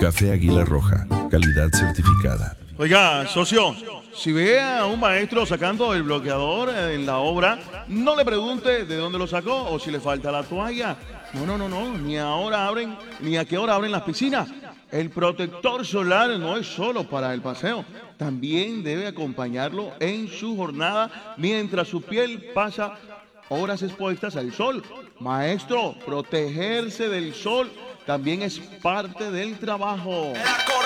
Café Águila Roja, calidad certificada. Oiga, socio, si ve a un maestro sacando el bloqueador en la obra, no le pregunte de dónde lo sacó o si le falta la toalla. No, ni ahora abren, ni a qué hora abren las piscinas. El protector solar no es solo para el paseo, también debe acompañarlo en su jornada mientras su piel pasa horas expuestas al sol. Maestro, protegerse del sol también es parte del trabajo.